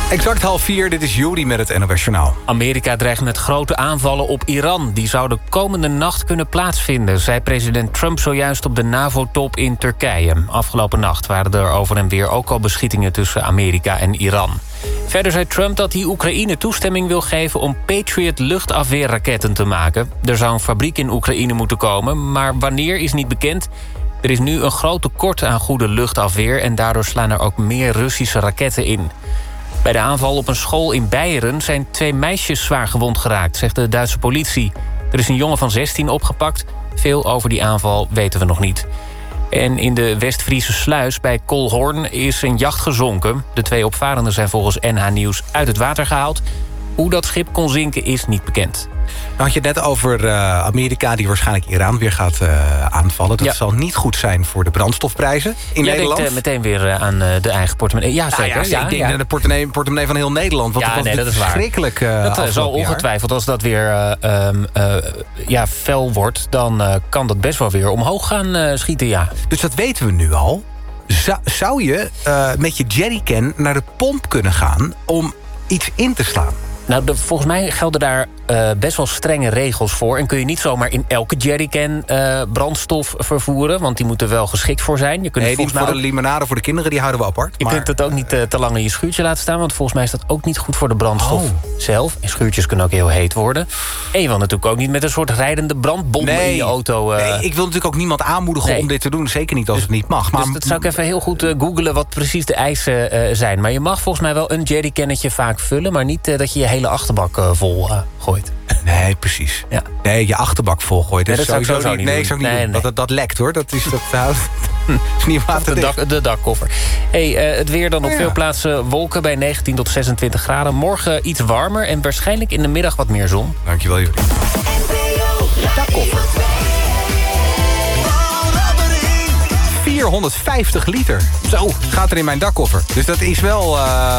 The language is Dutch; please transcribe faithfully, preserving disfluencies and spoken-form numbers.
Exact half vier, dit is Juri met het N O S Journaal. Amerika dreigt met grote aanvallen op Iran. Die zouden komende nacht kunnen plaatsvinden, zei president Trump zojuist op de NAVO-top in Turkije. Afgelopen nacht waren er over en weer ook al beschietingen tussen Amerika en Iran. Verder zei Trump dat hij Oekraïne toestemming wil geven om Patriot luchtafweerraketten te maken. Er zou een fabriek in Oekraïne moeten komen, maar wanneer is niet bekend. Er is nu een groot tekort aan goede luchtafweer en daardoor slaan er ook meer Russische raketten in. Bij de aanval op een school in Beieren zijn twee meisjes zwaar gewond geraakt, zegt de Duitse politie. Er is een jongen van zestien opgepakt. Veel over die aanval weten we nog niet. En in de West-Friese sluis bij Kolhorn is een jacht gezonken. De twee opvarenden zijn volgens N H Nieuws uit het water gehaald. Hoe dat schip kon zinken is niet bekend. Nou had je het net over uh, Amerika die waarschijnlijk Iran weer gaat uh, aanvallen. Dat ja. zal niet goed zijn voor de brandstofprijzen in Jij Nederland. denkt uh, meteen weer uh, aan uh, de eigen portemonnee. Ja, zeker. Nou ja, ja, ik denk ja. aan de portemonnee, portemonnee van heel Nederland. Want ja, dat nee, dat is waar. Verschrikkelijk. Uh, dat uh, zal ongetwijfeld, als dat weer uh, um, uh, ja, fel wordt, dan uh, kan dat best wel weer omhoog gaan uh, schieten, ja. Dus dat weten we nu al. Zou, zou je uh, met je jerrycan naar de pomp kunnen gaan om iets in te slaan? Nou, de, volgens mij gelden daar uh, best wel strenge regels voor. En kun je niet zomaar in elke jerrycan uh, brandstof vervoeren. Want die moeten er wel geschikt voor zijn. Je kunt nee, het die voor mij de limonade voor de kinderen, die houden we apart. Je maar... kunt het ook niet uh, te lang in je schuurtje laten staan. Want volgens mij is dat ook niet goed voor de brandstof oh. zelf. En schuurtjes kunnen ook heel heet worden. En je wil natuurlijk ook niet met een soort rijdende brandbom nee. in je auto. Uh... Nee, ik wil natuurlijk ook niemand aanmoedigen nee. om dit te doen. Zeker niet als dus, het niet mag. Maar... Dus dat zou ik even heel goed uh, googlen wat precies de eisen uh, zijn. Maar je mag volgens mij wel een jerrycannetje vaak vullen. Maar niet uh, dat je je hele achterbak uh, vol uh, gooit. Nee, precies. Ja. Nee, je achterbak volgooit. Nee, dat zou ik sowieso niet. niet Nee, doen. ik zou niet nee, doen. nee. Dat, dat lekt hoor. Dat is, dat, dat is niet water de, dak, de dakkoffer. Hey, uh, het weer dan op oh, ja. veel plaatsen wolken bij negentien tot zesentwintig graden. Morgen iets warmer en waarschijnlijk in de middag wat meer zon. Dankjewel, jullie. Dakkoffer. vierhonderdvijftig liter. Zo, gaat er in mijn dakkoffer. Dus dat is wel... Uh...